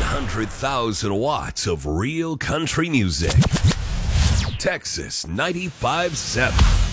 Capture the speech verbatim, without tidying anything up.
hundred thousand watts of real country music. Texas ninety-five point seven.